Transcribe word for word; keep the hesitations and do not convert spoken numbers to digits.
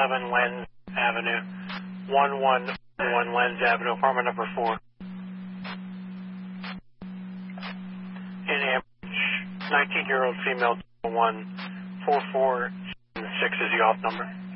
eleven Lens Avenue, one one one Lens Avenue, apartment number four. In Amherst, nineteen-year-old female, one four four six is the off number.